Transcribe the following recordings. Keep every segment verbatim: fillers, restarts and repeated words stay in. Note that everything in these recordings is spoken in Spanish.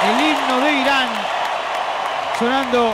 el himno de Irán sonando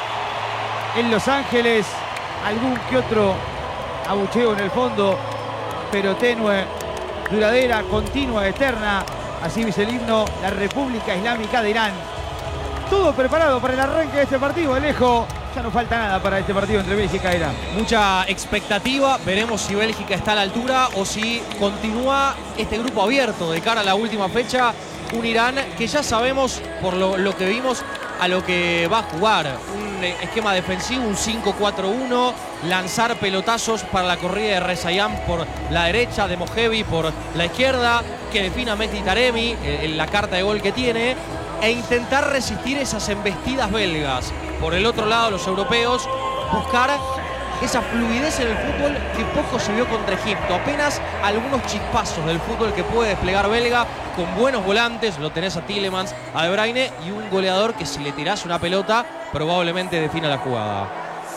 en Los Ángeles. Algún que otro abucheo en el fondo, pero tenue, duradera, continua, eterna. Así dice el himno, la República Islámica de Irán. Todo preparado para el arranque de este partido, Alejo. Ya no falta nada para este partido entre Bélgica e Irán. Mucha expectativa. Veremos si Bélgica está a la altura o si continúa este grupo abierto de cara a la última fecha. Un Irán que ya sabemos, por lo, lo que vimos, a lo que va a jugar. Un esquema defensivo, un cinco cuatro uno. Lanzar pelotazos para la corrida de Rezaian por la derecha, de Mojevi por la izquierda. Que defina Mehdi Taremi en la carta de gol que tiene. E intentar resistir esas embestidas belgas. Por el otro lado, los europeos buscar esa fluidez en el fútbol que poco se vio contra Egipto. Apenas algunos chispazos del fútbol que puede desplegar Belga con buenos volantes. Lo tenés a Tielemans, a De Bruyne y un goleador que si le tirás una pelota probablemente defina la jugada.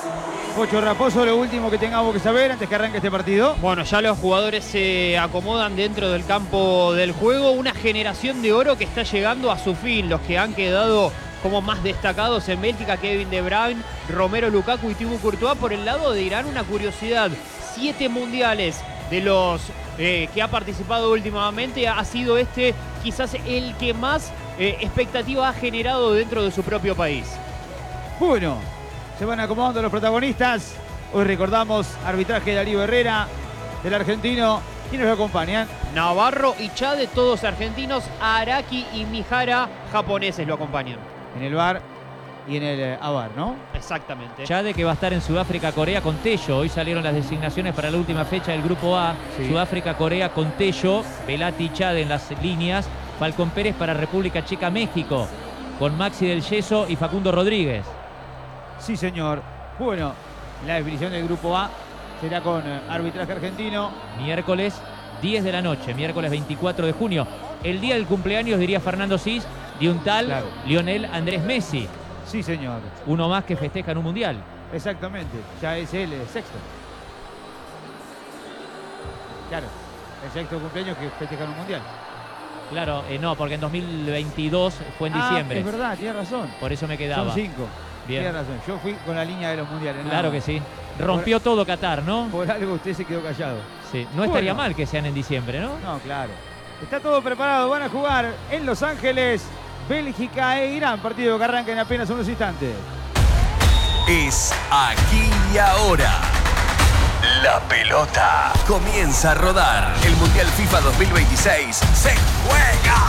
Pocho Raposo, lo último que tengamos que saber antes que arranque este partido. Bueno, ya los jugadores se acomodan dentro del campo del juego. Una generación de oro que está llegando a su fin. Los que han quedado como más destacados en Bélgica: Kevin De Bruyne, Romelu Lukaku y Thibaut Courtois. Por el lado de Irán, una curiosidad: siete mundiales de los eh, que ha participado últimamente, ha sido este quizás el que más eh, expectativa ha generado dentro de su propio país. Bueno, se van acomodando los protagonistas. Hoy recordamos arbitraje de Darío Herrera, del argentino. ¿Quiénes lo acompañan? Navarro y Chade, todos argentinos. Araki y Mihara, japoneses, lo acompañan. En el V A R y en el eh, A V A R, ¿no? Exactamente. Chade, que va a estar en Sudáfrica, Corea con Tello. Hoy salieron las designaciones para la última fecha del grupo A. Sí. Sudáfrica, Corea con Tello, Velati y Chade en las líneas. Falcón Pérez para República Checa, México, con Maxi del Yeso y Facundo Rodríguez. Sí, señor. Bueno, la definición del grupo A será con eh, arbitraje argentino. Miércoles diez de la noche, miércoles veinticuatro de junio. El día del cumpleaños, diría Fernando Sis, de un tal Claro. Lionel Andrés Messi. Sí, señor. Uno más que festeja en un mundial. Exactamente. Ya es el eh, sexto. Claro. El sexto cumpleaños que festejan un mundial. Claro, eh, no, porque en dos mil veintidós fue en Ah, diciembre. es verdad, tienes razón. Por eso me quedaba. Son cinco. Bien. Tienes razón. Yo fui con la línea de los mundiales. nada Claro más. que sí. Rompió todo Qatar, ¿no? Por algo usted se quedó callado. Sí. No estaría Bueno. mal que sean en diciembre, ¿no? No, claro. Está todo preparado. Van a jugar en Los Ángeles Bélgica e Irán. Partido que arranca en apenas unos instantes. Es aquí y ahora. La pelota comienza a rodar. El Mundial FIFA dos mil veintiséis se juega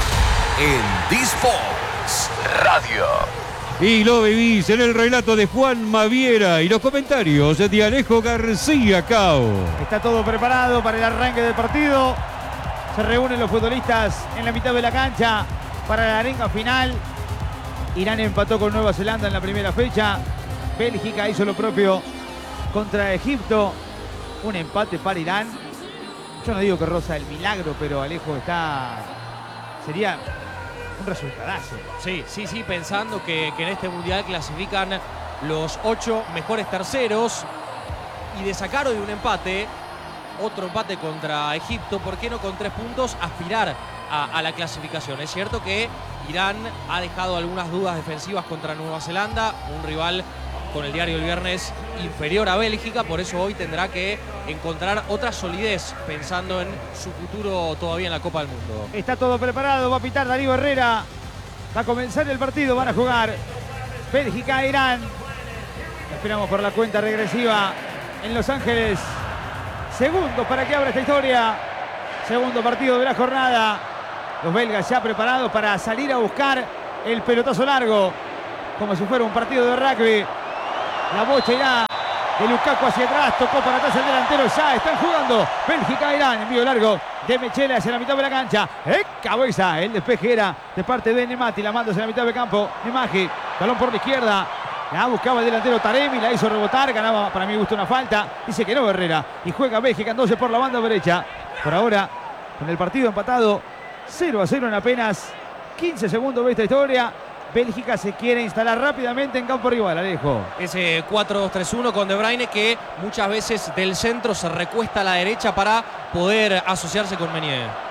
en D-Sports Radio. Y lo vivís en el relato de Juan Maviera y los comentarios de Alejo García Cao. Está todo preparado para el arranque del partido. Se reúnen los futbolistas en la mitad de la cancha para la arenga final. Irán empató con Nueva Zelanda en la primera fecha. Bélgica hizo lo propio contra Egipto. Un empate para Irán. Yo no digo que roza el milagro, pero Alejo está... sería un resultadazo. Sí, sí, sí, pensando que, que en este mundial clasifican los ocho mejores terceros y de sacar hoy un empate, otro empate contra Egipto, ¿por qué no con tres puntos aspirar a, a la clasificación? Es cierto que Irán ha dejado algunas dudas defensivas contra Nueva Zelanda, un rival con el diario El Viernes inferior a Bélgica, por eso hoy tendrá que encontrar otra solidez pensando en su futuro todavía en la Copa del Mundo. Está todo preparado, va a pitar Darío Herrera. Va a comenzar el partido, van a jugar Bélgica e Irán. Esperamos por la cuenta regresiva en Los Ángeles. Segundos para que abra esta historia. Segundo partido de la jornada. Los belgas ya preparados para salir a buscar el pelotazo largo. Como si fuera un partido de rugby. La bocha irá de Lukaku hacia atrás. Tocó para atrás el delantero. Ya están jugando Bélgica e Irán. Envío largo de Mechele hacia la mitad de la cancha. ¡Eh! Cabeza. El despeje era de parte de Nemati. La manda hacia la mitad del campo. Nemagi. Balón por la izquierda. La buscaba el delantero Taremi. La hizo rebotar. Ganaba para mi gusto una falta. Dice que no Herrera. Y juega Bélgica entonces por la banda derecha. Por ahora, con el partido empatado. cero a cero en apenas quince segundos de esta historia. Bélgica se quiere instalar rápidamente en campo rival, Alejo. Ese cuatro dos tres uno con De Bruyne que muchas veces del centro se recuesta a la derecha para poder asociarse con Meunier.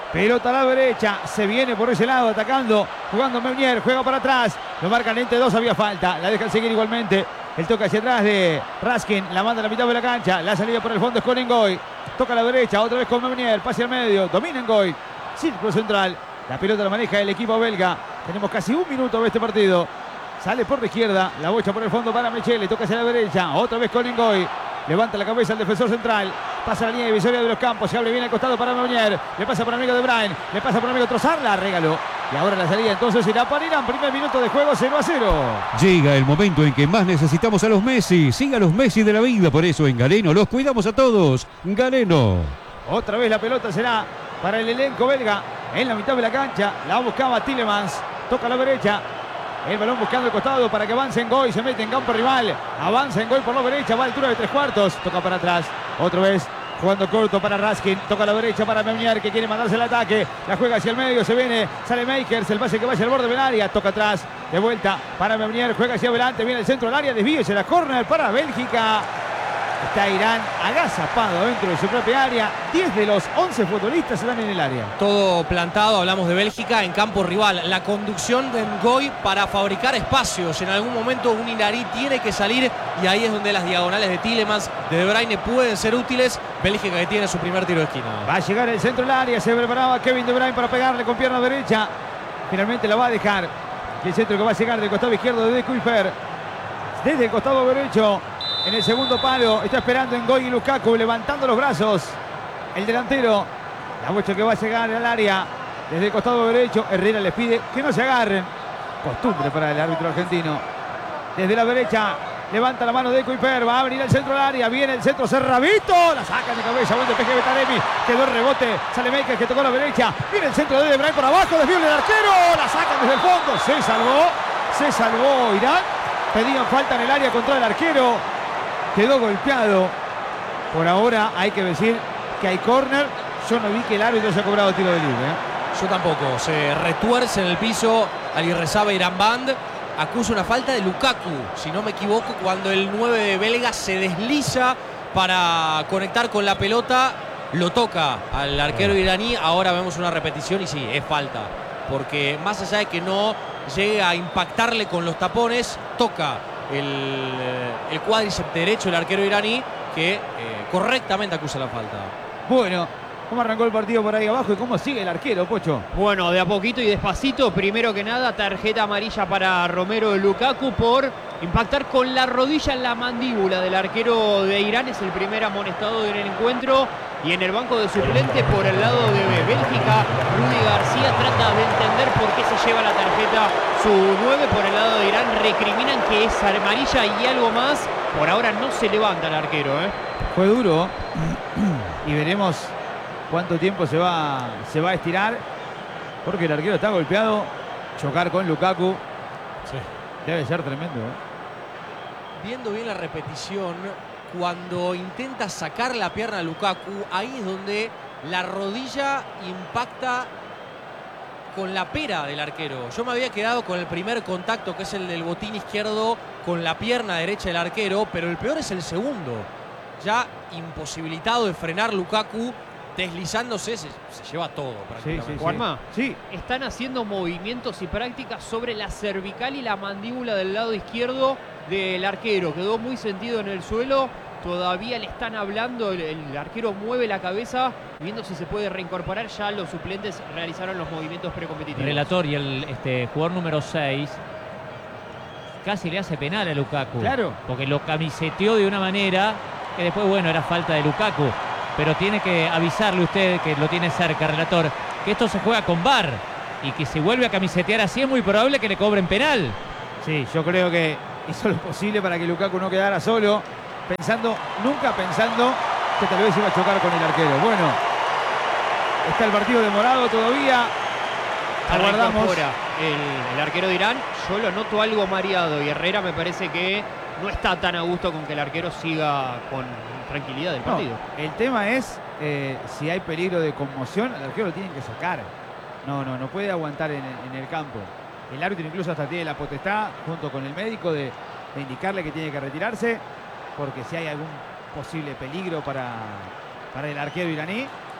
Pelota a la derecha, se viene por ese lado atacando, jugando Meunier, juega para atrás, lo marcan entre dos, había falta, la dejan seguir igualmente. El toque hacia atrás de Raskin, la manda a la mitad de la cancha, la salida por el fondo es con Ngoy, toca a la derecha, otra vez con Meunier, pase al medio, domina Ngoy, círculo central, la pelota la maneja el equipo belga, tenemos casi un minuto de este partido, sale por la izquierda, la bocha por el fondo para Mechele, toca hacia la derecha, otra vez con Ngoy. Levanta la cabeza el defensor central. Pasa la línea divisoria de los campos. Se abre bien al costado para Meunier. Le pasa por amigo de Bryan. Le pasa por amigo Trossard. La regaló. Y ahora la salida entonces irá para Irán. Primer minuto de juego, cero a cero. Llega el momento en que más necesitamos a los Messi. Siga a los Messi de la vida. Por eso en Galeno los cuidamos a todos. Galeno. Otra vez la pelota será para el elenco belga. En la mitad de la cancha. La buscaba Tielemans. Toca a la derecha. El balón buscando el costado para que avance Ngoy, se mete en campo rival, avanza Ngoy por la derecha, va a altura de tres cuartos, toca para atrás, otra vez jugando corto para Raskin, toca a la derecha para Meunier que quiere mandarse el ataque, la juega hacia el medio, se viene, sale Makers, el pase que vaya al borde del área, toca atrás, de vuelta para Meunier, juega hacia adelante, viene el centro del área, desvío y se la córner para Bélgica. Está Irán agazapado dentro de su propia área. diez de los once futbolistas están en el área. Todo plantado, hablamos de Bélgica, en campo rival. La conducción de Ngoy para fabricar espacios. En algún momento un iraní tiene que salir y ahí es donde las diagonales de Tielemans, de De Bruyne pueden ser útiles. Bélgica que tiene su primer tiro de esquina. Va a llegar el centro del área. Se preparaba Kevin De Bruyne para pegarle con pierna derecha. Finalmente la va a dejar. Y el centro que va a llegar del costado izquierdo de Kuiper. Desde el costado derecho. En el segundo palo está esperando Ngoy y Lukaku, levantando los brazos. El delantero, la bocha que va a llegar al área. Desde el costado derecho, Herrera les pide que no se agarren. Costumbre para el árbitro argentino. Desde la derecha, levanta la mano de Kuiper, va a abrir el centro del área. Viene el centro, Cerravito, la saca de cabeza, buen despeje de Taremi. Quedó el rebote, sale Makers que tocó la derecha. Viene el centro de De Bruyne por abajo, desvío del arquero. La sacan desde el fondo, se salvó, se salvó Irán. Pedían falta en el área contra el arquero. Quedó golpeado. Por ahora hay que decir que hay córner. Yo no vi que el árbitro haya cobrado tiro de libre. ¿eh? Yo tampoco. Se retuerce en el piso Alirrezabe Irán Band. Acusa una falta de Lukaku, si no me equivoco, cuando el nueve de belga se desliza para conectar con la pelota. Lo toca al arquero iraní. Ahora vemos una repetición y sí, es falta. Porque más allá de que no llegue a impactarle con los tapones, toca el, el cuádriceps derecho del arquero iraní que eh, correctamente acusa la falta. Bueno, ¿cómo arrancó el partido por ahí abajo y cómo sigue el arquero, Pocho? Bueno, de a poquito y despacito. Primero que nada, tarjeta amarilla para Romero Lukaku por impactar con la rodilla en la mandíbula del arquero de Irán. Es el primer amonestado del encuentro. Y en el banco de suplente por el lado de Bélgica, Rudy García trata de entender por qué se lleva la tarjeta su nueve. Por el lado de Irán recriminan que es amarilla y algo más. Por ahora no se levanta el arquero. ¿eh? Fue duro y veremos cuánto tiempo se va, se va a estirar. Porque el arquero está golpeado. Chocar con Lukaku sí. Debe ser tremendo. ¿eh? Viendo bien la repetición, cuando intenta sacar la pierna a Lukaku, ahí es donde la rodilla impacta con la pera del arquero. Yo me había quedado con el primer contacto, que es el del botín izquierdo con la pierna derecha del arquero, pero el peor es el segundo. Ya imposibilitado de frenar Lukaku, deslizándose, se, se lleva todo prácticamente. Sí, sí, Juanma, sí. Están haciendo movimientos y prácticas sobre la cervical y la mandíbula del lado izquierdo del arquero. Quedó muy sentido en el suelo. Todavía le están hablando. El, el arquero mueve la cabeza viendo si se puede reincorporar. Ya los suplentes realizaron los movimientos precompetitivos. Relator y el este, jugador número seis casi le hace penal a Lukaku. Claro. Porque lo camiseteó de una manera que después, bueno, era falta de Lukaku. Pero tiene que avisarle usted, que lo tiene cerca, relator, que esto se juega con V A R y que si vuelve a camisetear así es muy probable que le cobren penal. Sí, yo creo que hizo lo posible para que Lukaku no quedara solo, pensando, nunca pensando que tal vez iba a chocar con el arquero. Bueno, está el partido demorado todavía. Aguardamos. El, el arquero de Irán, yo lo noto algo mareado y Herrera me parece que no está tan a gusto con que el arquero siga con tranquilidad del partido. No, el tema es eh, si hay peligro de conmoción, el arquero lo tienen que sacar. No, no, no puede aguantar en, en el campo. El árbitro incluso hasta tiene la potestad, junto con el médico, de, de indicarle que tiene que retirarse, porque si hay algún posible peligro para, para el arquero iraní,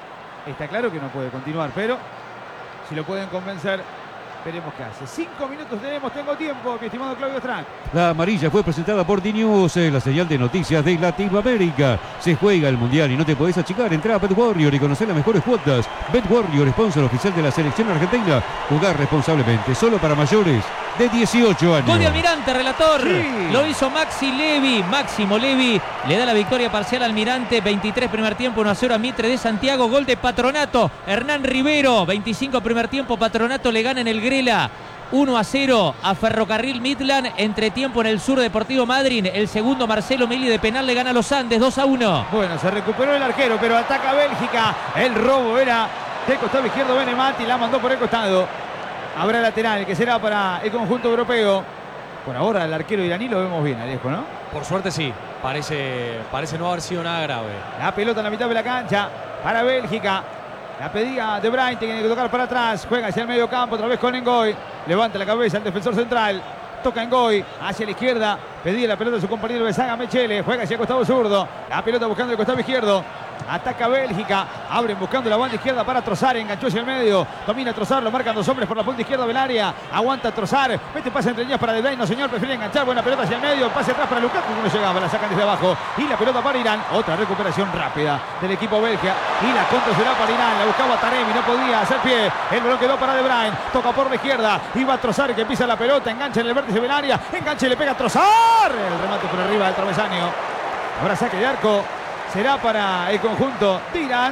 Está claro que no puede continuar, pero si lo pueden convencer, veremos qué hace. Cinco minutos tenemos, tengo tiempo, mi estimado Claudio Strack. La amarilla fue presentada por D-News, eh, la señal de noticias de Latinoamérica. Se juega el Mundial y no te podés achicar. Entrá a BetWarrior y conocer las mejores cuotas. BetWarrior, sponsor oficial de la selección argentina. Jugar responsablemente, solo para mayores de dieciocho años. Gol de Almirante, relator. Sí. Lo hizo Maxi Levi. Máximo Levi le da la victoria parcial al Almirante. veintitrés primer tiempo, uno a cero a Mitre de Santiago. Gol de Patronato. Hernán Rivero. veinticinco primer tiempo. Patronato le gana en el Grela. uno a cero a Ferrocarril Midland. Entretiempo en el Sur Deportivo Madryn. El segundo, Marcelo Meli de penal le gana a los Andes. dos a uno. Bueno, se recuperó el arquero, pero ataca Bélgica. El robo era del costado izquierdo Benemati. La mandó por el costado. Habrá lateral, que será para el conjunto europeo. Por ahora el arquero iraní lo vemos bien, Alejo, ¿no? Por suerte sí, parece, parece no haber sido nada grave. La pelota en la mitad de la cancha para Bélgica. La pedía De Bruyne, tiene que tocar para atrás. Juega hacia el medio campo, otra vez con Ngoy. Levanta la cabeza el defensor central. Toca Ngoy hacia la izquierda. Pedía la pelota a su compañero Besaga Mechele. Juega hacia el costado zurdo. La pelota buscando el costado izquierdo. Ataca Bélgica. Abren buscando la banda izquierda para Trossard. Enganchó hacia el medio. Domina Trossard. Lo marcan dos hombres por la punta izquierda del área. Aguanta Trossard. Mete pase entre líneas para De Bruyne. No, señor. Prefiere enganchar. Buena pelota hacia el medio. Pase atrás para Lukaku. No llegaba. La sacan desde abajo. Y la pelota para Irán. Otra recuperación rápida del equipo belga. Y la contra será para Irán. La buscaba Taremi. No podía hacer pie. El balón quedó para De Bruyne. Toca por la izquierda. Iba Trossard que pisa la pelota. Engancha en el vértice del área. Engancha y le pega a Trossard. El remate por arriba del travesaño. Ahora saque de arco. Será para el conjunto de Irán.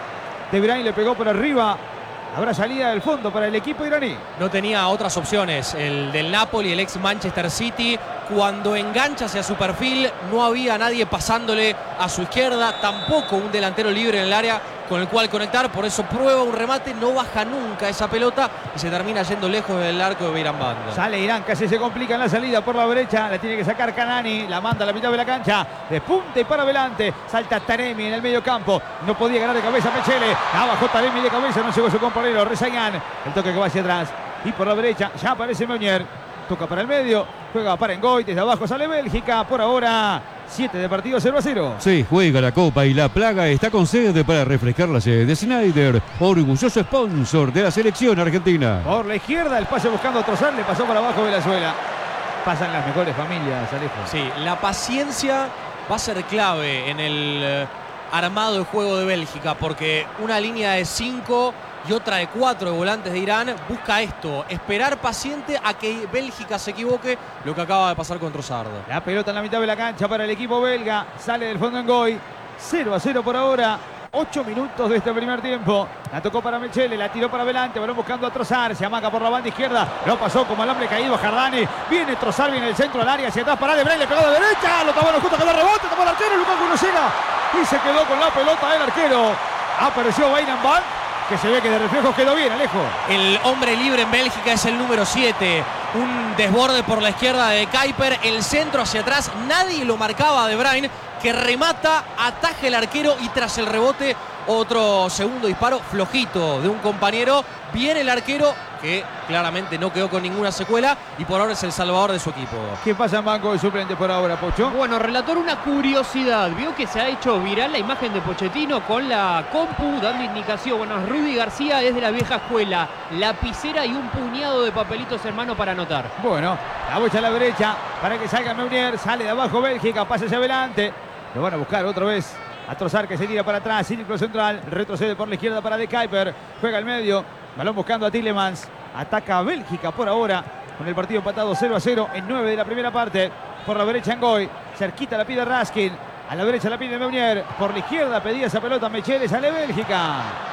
De Bruyne le pegó por arriba. Habrá salida del fondo para el equipo iraní. No tenía otras opciones. El del Napoli, el ex Manchester City, cuando engancha hacia su perfil, no había nadie pasándole a su izquierda. Tampoco un delantero libre en el área con el cual conectar. Por eso prueba un remate, no baja nunca esa pelota y se termina yendo lejos del arco de Beiran Banda. Sale Irán, casi se complica en la salida por la derecha. La tiene que sacar Kanani. La manda a la mitad de la cancha. Despunta y para adelante. Salta Taremi en el medio campo. No podía ganar de cabeza Mechele. Abajo Taremi de cabeza. No llegó su compañero Rezaguian. El toque que va hacia atrás. Y por la derecha ya aparece Meunier. Toca para el medio. Juega para Ngoy. Desde abajo sale Bélgica. Por ahora siete de partido, cero a cero. Se juega la Copa y la Plaga está con sede para refrescar la sede de Schneider, orgulloso sponsor de la selección argentina. Por la izquierda, el pase buscando a Trossard, le pasó para abajo Venezuela. Pasan las mejores familias, Alejo. Sí, la paciencia va a ser clave en el eh, armado de juego de Bélgica, porque una línea de cinco y otra de cuatro de volantes de Irán busca esto, esperar paciente a que Bélgica se equivoque, lo que acaba de pasar con Trossard. La pelota en la mitad de la cancha para el equipo belga, sale del fondo Ngoy, cero a cero por ahora, ocho minutos de este primer tiempo. La tocó para Mechele, la tiró para adelante, balón buscando a Trossard, se amaca por la banda izquierda, lo pasó como el hombre caído a Jardani, viene Trossard, viene el centro del área, hacia atrás para De Bruyne, le pegó de derecha, lo tomó justo, quedó rebote, tomó el arquero, Lukaku no llega y se quedó con la pelota el arquero. Apareció Beiran Banda, que se ve que de reflejos quedó bien, Alejo. El hombre libre en Bélgica es el número siete. Un desborde por la izquierda de Kuiper. El centro hacia atrás. Nadie lo marcaba a De Bruyne, que remata, ataja el arquero y tras el rebote otro segundo disparo flojito de un compañero. Viene el arquero, que claramente no quedó con ninguna secuela y por ahora es el salvador de su equipo. ¿Qué pasa en banco de suplentes por ahora, Pocho? Bueno, relator, una curiosidad. Vio que se ha hecho viral la imagen de Pochettino con la compu dando indicación. Bueno, Rudy García es de la vieja escuela. Lapicera y un puñado de papelitos en mano para anotar. Bueno, la bocha a la derecha para que salga Meunier. Sale de abajo Bélgica, pasa hacia adelante. Lo van a buscar otra vez a Trossard, que se tira para atrás. Círculo central, retrocede por la izquierda para De Kuiper. Juega al medio, balón buscando a Tielemans. Ataca a Bélgica por ahora, con el partido empatado cero a cero en nueve de la primera parte. Por la derecha Ngoy, cerquita la pide Raskin, a la derecha la pide Meunier, por la izquierda pedía esa pelota Mechele, sale Bélgica.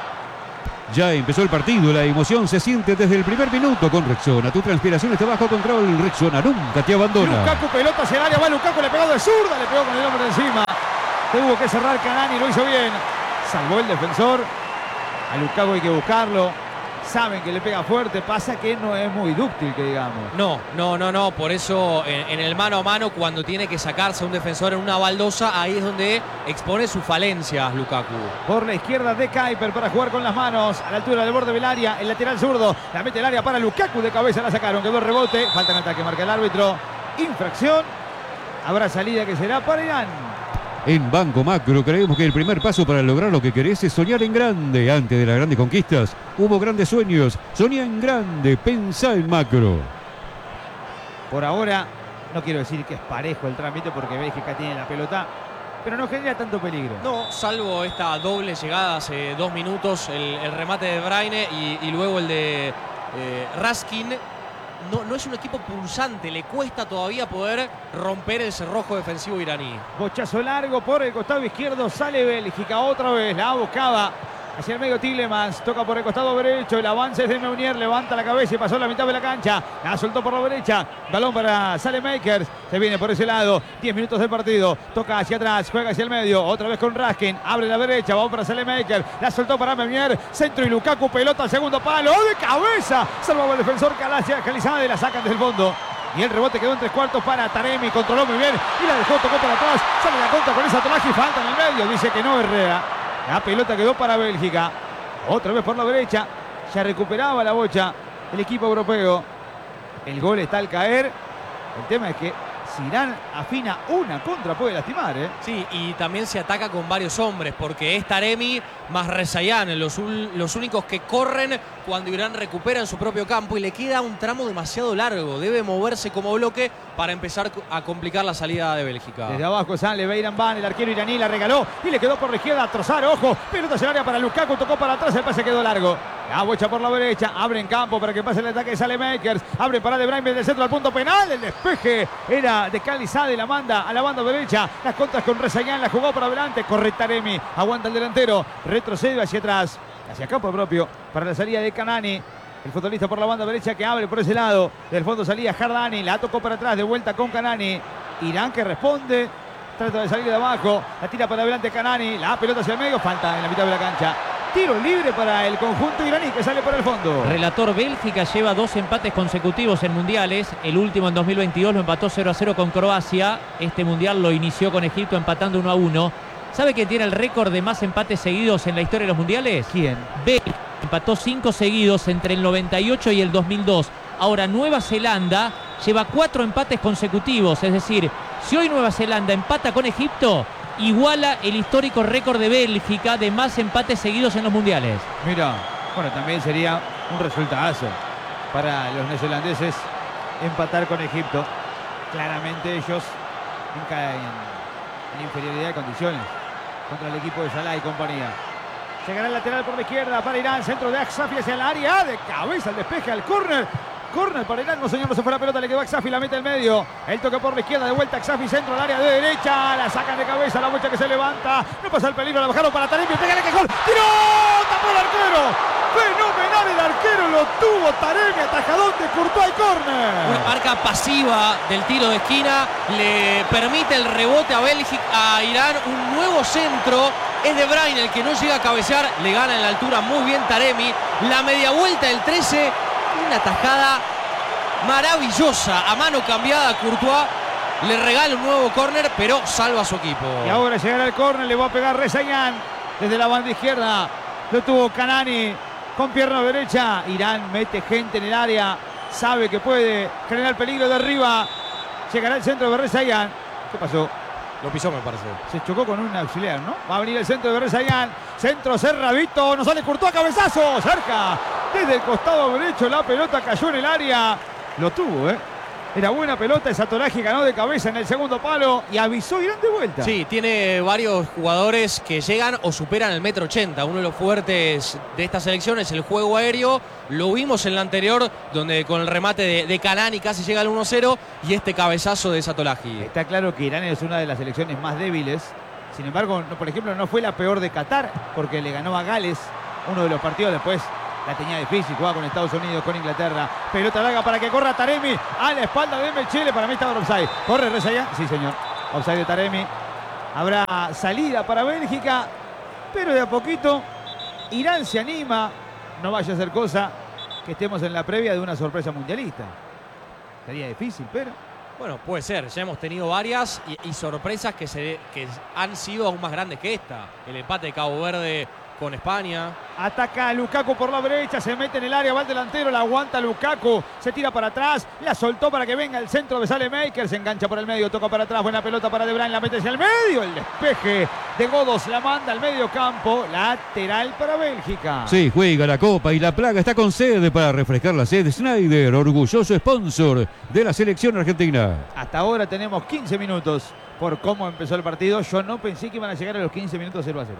Ya empezó el partido, la emoción se siente desde el primer minuto con Rexona. Tu transpiración está bajo control, Rexona nunca te abandona. Lukaku, pelota hacia el área, va Lukaku, le pegó de zurda, le pegó con el hombre encima. Tuvo que cerrar Kanani, lo hizo bien. Salvó el defensor. A Lukaku hay que buscarlo. Saben que le pega fuerte, pasa que no es muy dúctil, que digamos. No, no, no, no. Por eso en, en el mano a mano, cuando tiene que sacarse a un defensor en una baldosa, ahí es donde expone sus falencias Lukaku. Por la izquierda de Kuiper para jugar con las manos. A la altura del borde del área, el lateral zurdo. La mete el área para Lukaku, de cabeza la sacaron. Quedó el rebote. Falta en ataque, marca el árbitro. Infracción. Habrá salida que será para Irán. En Banco Macro creemos que el primer paso para lograr lo que querés es soñar en grande. Antes de las grandes conquistas, hubo grandes sueños. Soñá en grande, pensá en macro. Por ahora, no quiero decir que es parejo el trámite porque Bélgica tiene la pelota, pero no genera tanto peligro. No, salvo esta doble llegada hace dos minutos, el, el remate de Braine y, y luego el de eh, Raskin. No, no es un equipo pulsante, le cuesta todavía poder romper el cerrojo defensivo iraní. Bochazo largo por el costado izquierdo, sale Bélgica otra vez, la buscaba hacia el medio Tielemans, toca por el costado derecho, el avance es de Meunier, levanta la cabeza y pasó la mitad de la cancha, la soltó por la derecha, balón para Saelemaekers, se viene por ese lado, diez minutos del partido, toca hacia atrás, juega hacia el medio, otra vez con Raskin, abre la derecha, va para Saelemaekers, la soltó para Meunier, centro y Lukaku, pelota al segundo palo, de cabeza, salvaba el defensor Calizade, la sacan desde el fondo. Y el rebote quedó en tres cuartos para Taremi, controló muy bien y la dejó, tocó para atrás, sale la contra con esa Tolaji, falta en el medio, dice que no Herrera. La pelota quedó para Bélgica. Otra vez por la derecha. Ya recuperaba la bocha el equipo europeo. El gol está al caer. El tema es que si Irán afina una contra puede lastimar, ¿eh? Sí, y también se ataca con varios hombres, porque es Taremi más Rezaian los, los únicos que corren cuando Irán recupera en su propio campo y le queda un tramo demasiado largo. Debe moverse como bloque para empezar a complicar la salida de Bélgica. Desde abajo sale Beiran Van, el arquero iraní la regaló y le quedó por la izquierda a Trozar, ojo, pelota hacia el área para Lukaku, tocó para atrás, el pase quedó largo. La bocha por la derecha, abre en campo para que pase el ataque de Saelemaekers, abre para De Bruyne desde el centro al punto penal, el despeje era de Calizade, la manda a la banda derecha, las contras con Rezaian, la jugó para adelante, corre Taremi, aguanta el delantero, retrocede hacia atrás, hacia campo propio, para la salida de Kanani. El futbolista por la banda derecha que abre por ese lado. Del fondo salía Jardani. La tocó para atrás. De vuelta con Kanani. Irán que responde. Trata de salir de abajo. La tira para adelante Kanani. La pelota hacia el medio. Falta en la mitad de la cancha. Tiro libre para el conjunto iraní que sale por el fondo. Relator, Bélgica lleva dos empates consecutivos en mundiales. El último en dos mil veintidós lo empató cero a cero con Croacia. Este mundial lo inició con Egipto empatando uno a uno. ¿Sabe quién tiene el récord de más empates seguidos en la historia de los mundiales? ¿Quién? Bélgica. Empató cinco seguidos entre el noventa y ocho y el dos mil dos. Ahora Nueva Zelanda lleva cuatro empates consecutivos. Es decir, si hoy Nueva Zelanda empata con Egipto, iguala el histórico récord de Bélgica de más empates seguidos en los mundiales. Mira, bueno, también sería un resultadazo para los neozelandeses empatar con Egipto. Claramente ellos nunca en, en inferioridad de condiciones contra el equipo de Salah y compañía. Llegará el lateral por la izquierda para Irán. Centro de Aksafi hacia el área. De cabeza el despeje al córner. Córner para Irán. No, señor, no se fue la pelota. Le quedó Aksafi. La mete al medio. El toque por la izquierda. De vuelta Aksafi. Centro al área de derecha. La sacan de cabeza. La bocha que se levanta. No pasa el peligro. La bajaron para Taremi. Pégale que gol. ¡Tiró! ¡Tapó el arquero! Fenomenal el arquero. Lo tuvo Taremi. Atajadón de Courtois y córner. Una marca pasiva del tiro de esquina. Le permite el rebote a Bélgica. A Irán. Un nuevo centro. Es De Bruyne el que no llega a cabecear, le gana en la altura muy bien Taremi. La media vuelta del trece, una tajada maravillosa, a mano cambiada a Courtois. Le regala un nuevo córner, pero salva a su equipo. Y ahora llegará el córner, le va a pegar Rezaian desde la banda izquierda. Lo tuvo Kanani con pierna derecha. Irán mete gente en el área, sabe que puede generar peligro de arriba. Llegará el centro de Rezaian. ¿Qué pasó? Lo pisó, me parece. Se chocó con un auxiliar, ¿no? Va a venir el centro de Rezaian. Centro Cerravito. No sale Courtois, cabezazo. Cerca. Desde el costado derecho la pelota cayó en el área. Lo tuvo, ¿eh? Era buena pelota. Esa Tolaji ganó de cabeza en el segundo palo y avisó Irán de vuelta. Sí, tiene varios jugadores que llegan o superan el metro ochenta. Uno de los fuertes de esta selección es el juego aéreo. Lo vimos en la anterior, donde con el remate de, de Kanani casi llega al uno cero y este cabezazo de Satolaji. Está claro que Irán es una de las selecciones más débiles. Sin embargo, no, por ejemplo, no fue la peor de Qatar porque le ganó a Gales uno de los partidos. Después la tenía difícil, jugaba con Estados Unidos, con Inglaterra. Pelota larga para que corra Taremi a la espalda de Mechele. Para mí estaba en offside. ¿Corre Rezaian? Sí, señor. Offside de Taremi. Habrá salida para Bélgica, pero de a poquito Irán se anima. No vaya a ser cosa que estemos en la previa de una sorpresa mundialista. Sería difícil, pero... Bueno, puede ser. Ya hemos tenido varias y, y sorpresas que, se, que han sido aún más grandes que esta. El empate de Cabo Verde con España. Ataca a Lukaku por la derecha, se mete en el área, va el delantero, la aguanta Lukaku, se tira para atrás, la soltó para que venga el centro de Saelemaekers, se engancha por el medio, toca para atrás, buena pelota para De Bruyne, la mete hacia el medio, el despeje de Godos la manda al medio campo, lateral para Bélgica. Sí, juega la Copa y la plaga está con sed para refrescar la sed. Schneider, orgulloso sponsor de la selección argentina. Hasta ahora tenemos quince minutos por cómo empezó el partido. Yo no pensé que iban a llegar a los quince minutos cero a cero.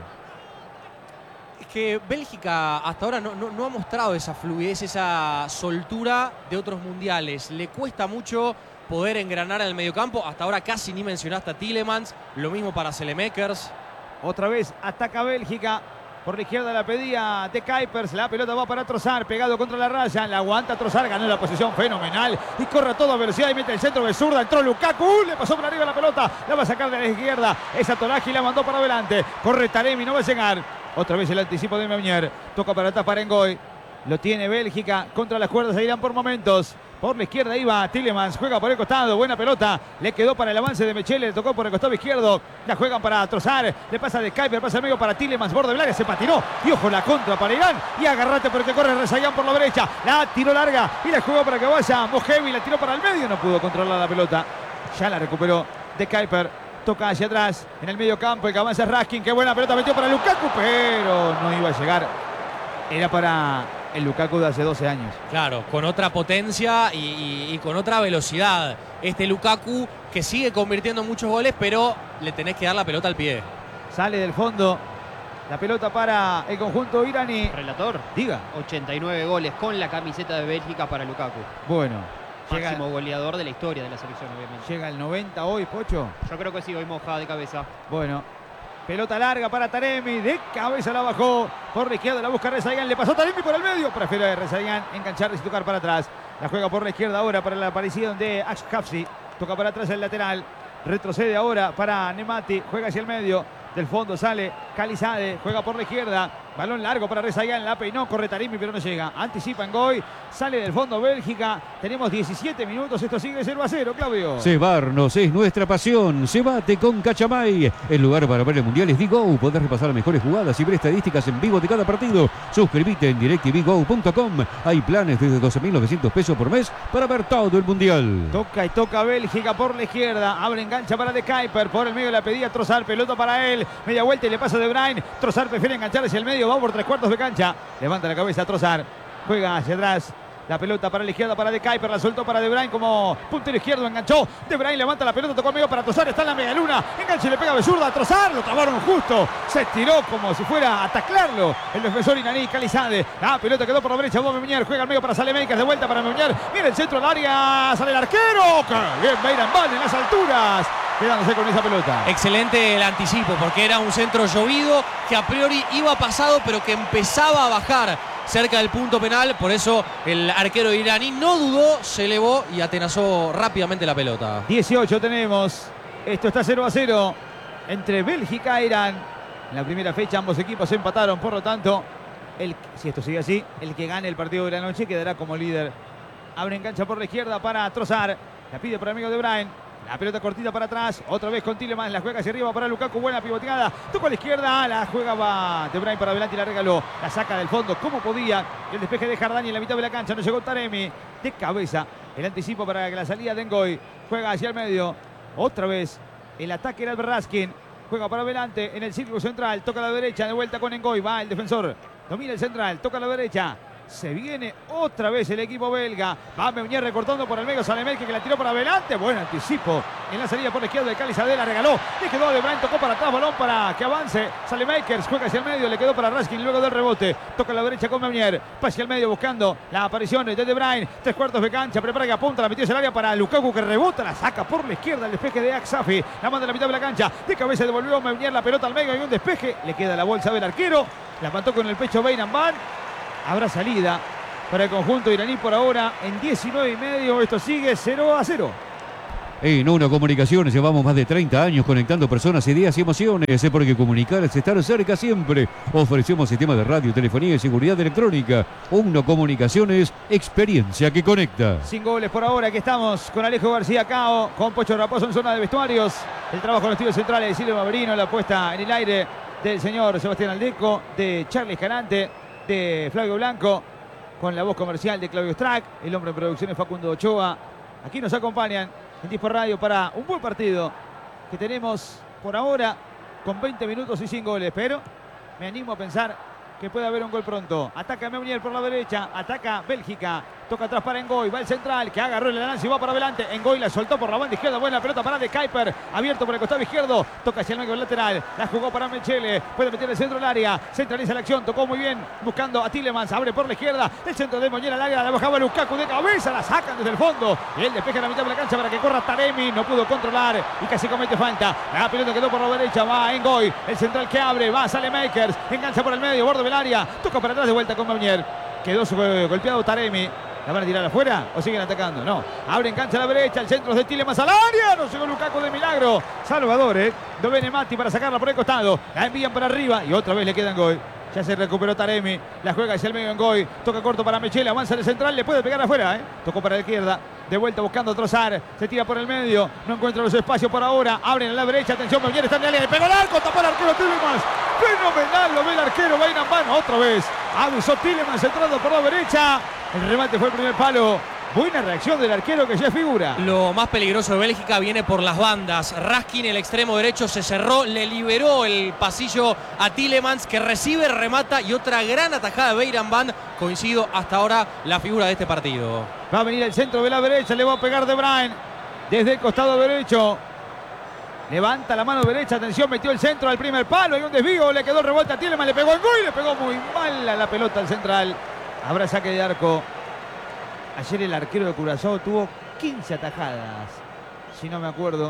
Es que Bélgica hasta ahora no, no, no ha mostrado esa fluidez, esa soltura de otros mundiales. Le cuesta mucho poder engranar en el mediocampo. Hasta ahora casi ni mencionaste a Tielemans. Lo mismo para Saelemaekers. Otra vez ataca Bélgica. Por la izquierda la pedía De Kuipers. La pelota va para Trossard, pegado contra la raya. La aguanta Trossard, ganó la posición fenomenal. Y corre a toda velocidad y mete el centro de zurda. Entró Lukaku, le pasó por arriba la pelota. La va a sacar de la izquierda. Esa Tolaji la mandó para adelante. Corre Taremi, no va a llegar. Otra vez el anticipo de Meunier. Toca para atrás para Ngoy. Lo tiene Bélgica. Contra las cuerdas se irán por momentos. Por la izquierda iba Tielemans, juega por el costado, buena pelota, le quedó para el avance de Mechele, le tocó por el costado izquierdo, la juegan para Trossard, le pasa de Kuipers, pasa el medio para Tielemans, borde del área, se patinó, y ojo la contra para Irán, y agarrate porque corre Rezaian por la derecha, la tiró larga, y la jugó para que vaya Mojevi, la tiró para el medio, no pudo controlar la pelota, ya la recuperó de Kuipers, toca hacia atrás, en el medio campo, el que avanza es Raskin, qué buena pelota metió para Lukaku, pero no iba a llegar, era para el Lukaku de hace doce años. Claro, con otra potencia y, y, y con otra velocidad. Este Lukaku que sigue convirtiendo muchos goles, pero le tenés que dar la pelota al pie. Sale del fondo la pelota para el conjunto iraní. Relator, Diga. ochenta y nueve goles con la camiseta de Bélgica para Lukaku. Bueno, llega, Máximo goleador de la historia de la selección, obviamente. llega el noventa hoy, Pocho. Yo creo que sí, hoy mojada de cabeza. Bueno, pelota larga para Taremi, de cabeza la bajó, por la izquierda la busca Rezaian, le pasó Taremi por el medio, prefiere Rezaian engancharse y tocar para atrás, la juega por la izquierda ahora para la aparición de Axkafsi, toca para atrás el lateral, retrocede ahora para Nemati, juega hacia el medio, del fondo sale Calizade, juega por la izquierda, balón largo para Rezaian, la peinó, corre Taremi pero no llega, anticipa Ngoy, sale del fondo Bélgica, tenemos diecisiete minutos, esto sigue cero a cero, Claudio. Cebarnos es nuestra pasión. Cebate con Cachamay. El lugar para ver el mundial es Digo. Podés repasar las mejores jugadas y ver estadísticas en vivo de cada partido. Suscríbete en direct t v go punto com. Hay planes desde doce mil novecientos pesos por mes para ver todo el mundial. Toca y toca Bélgica por la izquierda. Abre engancha para De Kuipers. Por el medio la pedía Trossard. Pelota para él. Media vuelta y le pasa De Bruyne. Trossard prefiere enganchar hacia el medio. Va por tres cuartos de cancha. Levanta la cabeza Trossard. Juega hacia atrás. La pelota para la izquierda para De Kuipers. La soltó para De Bruyne como puntero izquierdo. Enganchó. De Bruyne levanta la pelota. Tocó el medio para Trossard. Está en la media luna. Engancha y le pega de zurda a Trossard. Lo trabaron justo. Se tiró como si fuera a taclarlo. El defensor iraní Calizade. La pelota quedó por la derecha. Meunier juega al medio para Saelemaekers. De vuelta para Meunier. Mira el centro del área. Sale el arquero. ¡Qué bien! Beiranvand en las alturas. Quedándose con esa pelota. Excelente el anticipo porque era un centro llovido que a priori iba pasado pero que empezaba a bajar cerca del punto penal. Por eso el arquero iraní no dudó, se elevó y atenazó rápidamente la pelota. dieciocho tenemos. Esto está cero a cero entre Bélgica e Irán. En la primera fecha ambos equipos empataron. Por lo tanto, el, si esto sigue así, el que gane el partido de la noche quedará como líder. Abre engancha por la izquierda para Trossard. La pide por el amigo De Bruyne. La pelota cortita para atrás, otra vez con Tielemans, la juega hacia arriba para Lukaku, buena pivoteada, toca a la izquierda, la juega va De Bruyne para adelante y la regaló, la saca del fondo como podía, el despeje de Jardani en la mitad de la cancha, no llegó Taremi, de cabeza, el anticipo para que la salida de Ngoy, juega hacia el medio, otra vez, el ataque era Raskin, juega para adelante en el círculo central, toca a la derecha, de vuelta con Ngoy, va el defensor, domina el central, toca a la derecha. Se viene otra vez el equipo belga. Va Meunier recortando por el medio. Saelemaekers que la tiró para adelante. Buen anticipo en la salida por la izquierda de Calizade. La regaló. Le quedó De Bruyne. Tocó para atrás. Balón para que avance. Saelemaekers juega hacia el medio. Le quedó para Raskin luego del rebote. Toca a la derecha con Meunier. Pasa hacia el medio buscando la aparición de De Bruyne. Tres cuartos de cancha. Prepara que apunta. La metió hacia el área para Lukaku que rebota. La saca por la izquierda. El despeje de Aksafi. La manda a la mitad de la cancha. De cabeza devolvió Meunier la pelota al medio. Y un despeje. Le queda la bolsa del arquero. La mató con el pecho Beiranvand. Habrá salida para el conjunto iraní por ahora en diecinueve y medio. Esto sigue cero a cero. En Uno Comunicaciones llevamos más de treinta años conectando personas, ideas y emociones. Es porque comunicar es estar cerca siempre. Ofrecemos sistemas de radio, telefonía y seguridad electrónica. Uno Comunicaciones, experiencia que conecta. Sin goles por ahora. Aquí estamos con Alejo García Cao, con Pocho Raposo en zona de vestuarios. El trabajo en los estudios centrales de Silvio Maverino, la puesta en el aire del señor Sebastián Aldeco, de Charlie Escalante, de Flavio Blanco, con la voz comercial de Claudio Strack, el hombre de producciones Facundo Ochoa. Aquí nos acompañan en Tipo Radio para un buen partido que tenemos por ahora con veinte minutos y sin goles, pero me animo a pensar que puede haber un gol pronto. Ataca Meunier por la derecha, ataca Bélgica, toca atrás para Ngoy, va el central que agarró el lance y va para adelante. Ngoy la soltó por la banda izquierda, buena pelota para De Kuiper, abierto por el costado izquierdo, toca hacia el medio lateral, la jugó para Mechele, puede meter el centro del área, centraliza la acción, tocó muy bien, buscando a Tielemans, abre por la izquierda, el centro de Meunier al área, la bajaba Lukaku de cabeza, la sacan desde el fondo, y él despeja en la mitad de la cancha para que corra Taremi, no pudo controlar y casi comete falta. La pelota quedó por la derecha, va Ngoy, el central que abre, va, sale Makers, engancha por el medio, borde del área, toca para atrás de vuelta con Meunier, quedó su, eh, golpeado Taremi. ¿La van a tirar afuera o siguen atacando? No. Abre en cancha a la derecha. El centro de Tielemans al área. No llegó Lukaku de milagro. Salvador, ¿eh? Lo viene Mati para sacarla por el costado. La envían para arriba y otra vez le queda Ngoy. Ya se recuperó Taremi. La juega hacia el medio Ngoy. Toca corto para Mechele. Avanza el central. Le puede pegar afuera, ¿eh? Tocó para la izquierda. De vuelta buscando trozar. Se tira por el medio. No encuentra los espacios por ahora. Abren a la derecha. Atención, Meunier está en el área. Le pegó el arco. Tapó el arquero Tielemans. Fenomenal. Lo ve el arquero. Va en mano otra vez. Avisó Tielemans entrando por la derecha. El remate fue el primer palo. Buena reacción del arquero que ya figura. Lo más peligroso de Bélgica viene por las bandas. Raskin, el extremo derecho, se cerró, le liberó el pasillo a Tielemans, que recibe, remata y otra gran atajada de Beiranvand. Coincido hasta ahora la figura de este partido. Va a venir el centro de la derecha, le va a pegar De Bruyne desde el costado derecho. Levanta la mano derecha, atención, metió el centro al primer palo. Hay un desvío, le quedó revuelta a Tielemans, le pegó el gol y le pegó muy mal a la pelota al central. Habrá saque de arco. Ayer el arquero de Curazao tuvo quince atajadas, si no me acuerdo.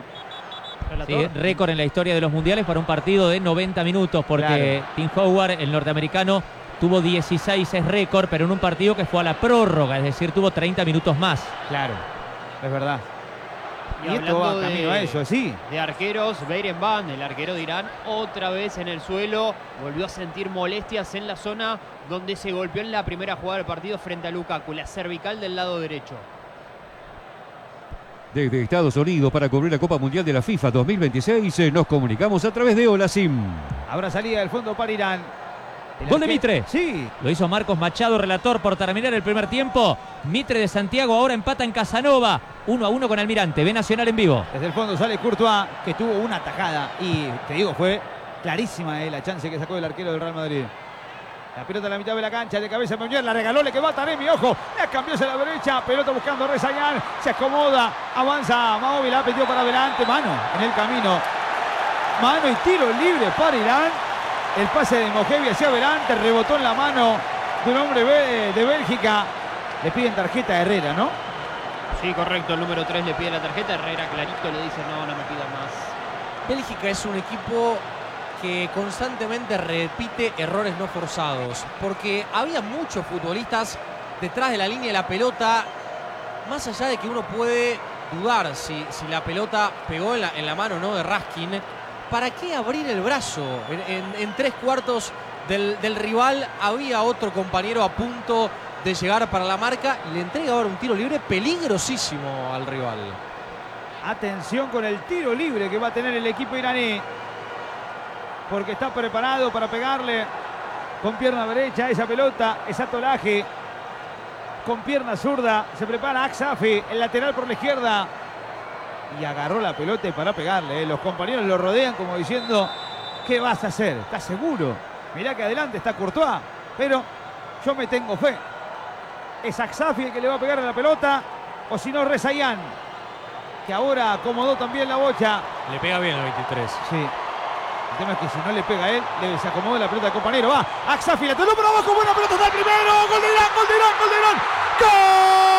Sí, récord en la historia de los mundiales para un partido de noventa minutos, porque claro, Tim Howard, el norteamericano, tuvo dieciséis, es récord, pero en un partido que fue a la prórroga, es decir, tuvo treinta minutos más. Claro, es verdad. Y, y esto va camino a eso, sí. De arqueros, Beiranvand, el arquero de Irán, otra vez en el suelo, volvió a sentir molestias en la zona donde se golpeó en la primera jugada del partido frente a Lukaku, la cervical del lado derecho. Desde Estados Unidos para cubrir la Copa Mundial de la FIFA dos mil veintiséis nos comunicamos a través de Hola Sim. Habrá salida del fondo para Irán. Gol de Mitre. Sí. Lo hizo Marcos Machado, relator, por terminar el primer tiempo. Mitre de Santiago ahora empata en Casanova. uno a uno con Almirante. Ve Nacional en vivo. Desde el fondo sale Courtois, que tuvo una tajada. Y te digo, fue clarísima eh, la chance que sacó el arquero del Real Madrid. La pelota en la mitad de la cancha, de cabeza Meunier, la regaló, le quedó a Taremi, ojo, la cambió hacia la derecha, pelota buscando a Rezañán, se acomoda, avanza Maovi, la metió para adelante, mano en el camino. Mano y tiro libre para Irán. El pase de Mojevi hacia adelante, rebotó en la mano de un hombre de Bélgica. Le piden tarjeta a Herrera, ¿no? Sí, correcto, el número tres le pide la tarjeta, Herrera clarito le dice no, no me pidas más. Bélgica es un equipo que constantemente repite errores no forzados, porque había muchos futbolistas detrás de la línea de la pelota, más allá de que uno puede dudar si, si la pelota pegó en la, en la mano o no de Raskin. ¿Para qué abrir el brazo? En, en, en tres cuartos del, del rival había otro compañero a punto de llegar para la marca y le entrega ahora un tiro libre peligrosísimo al rival. Atención con el tiro libre que va a tener el equipo iraní, porque está preparado para pegarle con pierna derecha esa pelota, esa tolaje. Con pierna zurda se prepara Aksafi, el lateral por la izquierda. Y agarró la pelota para pegarle. ¿eh? Los compañeros lo rodean como diciendo, ¿qué vas a hacer? ¿Estás seguro? Mirá que adelante está Courtois, pero yo me tengo fe. Es Aksafi el que le va a pegar a la pelota, o si no Rezañán, que ahora acomodó también la bocha. Le pega bien el veintitrés. Sí. El tema es que si no le pega a él, le se acomoda la pelota al compañero. Va, Aksafi, la tiró por abajo, buena pelota, está el primero. Gol de Irán, gol de Irán, gol de Irán. ¡Gol!